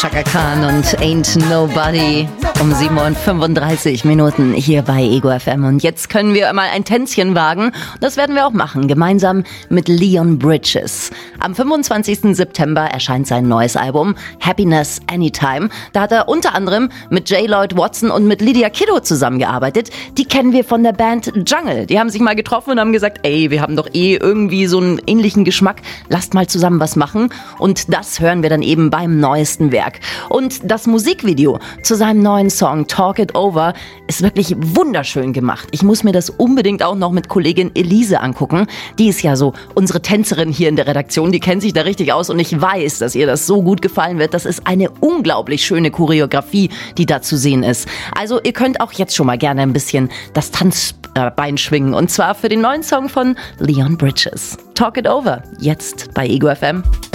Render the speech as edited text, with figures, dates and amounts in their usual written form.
Chaka Khan und Ain't Nobody um 7:35 hier bei Ego FM. Und jetzt können wir mal ein Tänzchen wagen. Das werden wir auch machen, gemeinsam mit Leon Bridges. Am 25. September erscheint sein neues Album Happiness Anytime. Da hat er unter anderem mit J. Lloyd Watson und mit Lydia Kiddo zusammengearbeitet. Die kennen wir von der Band Jungle. Die haben sich mal getroffen und haben gesagt, ey, wir haben doch irgendwie so einen ähnlichen Geschmack. Lasst mal zusammen was machen. Und das hören wir dann eben beim neuesten Werk. Und das Musikvideo zu seinem neuen Song Talk It Over ist wirklich wunderschön gemacht. Ich muss mir das unbedingt auch noch mit Kollegin Elise angucken. Die ist ja so unsere Tänzerin hier in der Redaktion. Die kennt sich da richtig aus und ich weiß, dass ihr das so gut gefallen wird. Das ist eine unglaublich schöne Choreografie, die da zu sehen ist. Also ihr könnt auch jetzt schon mal gerne ein bisschen das Tanzbein schwingen. Und zwar für den neuen Song von Leon Bridges. Talk It Over, jetzt bei Ego FM.